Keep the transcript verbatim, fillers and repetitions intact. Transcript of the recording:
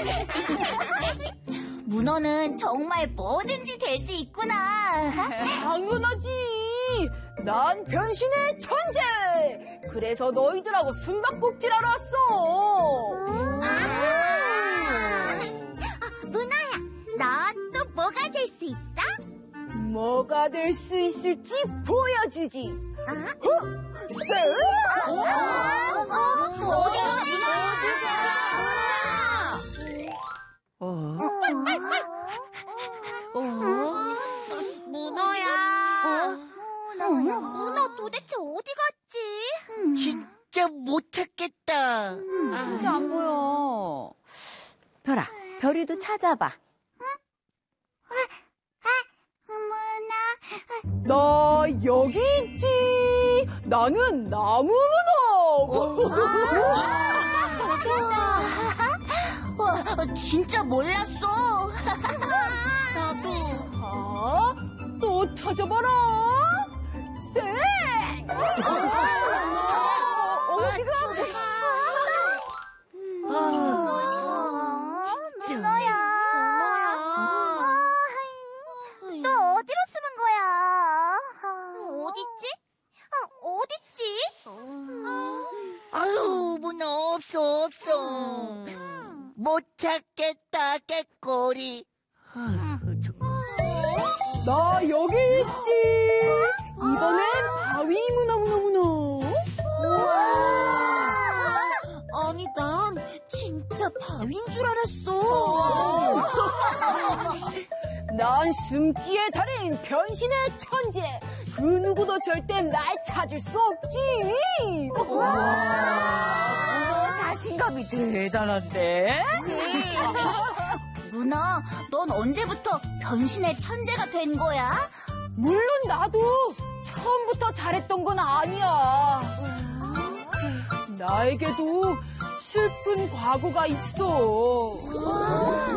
문어는 정말 뭐든지 될 수 있구나. 당연하지. 난 변신의 천재. 그래서 너희들하고 숨바꼭질하러 왔어. 아, 문어야, 너 또 뭐가 될 수 있어? 뭐가 될 수 있을지 보여주지. 어? 쎄! 어? 어디가 문어야? 어? 어? 문어야. 문어 도대체 어디 갔지? 진짜 못 찾겠다. 진짜 안 보여. 별아, 별이도 찾아봐. 문어. 나 여기 있지. 나는 나무 문어. 와, 진짜 몰랐어. 나도. 아, 또 찾아봐라. 쌩! 어디가? 문어야. 너 어디로 숨은 거야? 어딨지? 어딨지? 아유, 문어 없어, 없어. 못 찾겠다, 깨꼬리. 나 여기 있지. 이번엔 바위 문어 문어 문어. 우와. 아니, 난 진짜 바위인 줄 알았어. 난 숨기의 달인 변신의 천재. 그 누구도 절대 날 찾을 수 없지. 자신감이 대단한데? 문어, 넌 언제부터 변신의 천재가 된 거야? 물론 나도 처음부터 잘했던 건 아니야. 나에게도 슬픈 과거가 있어.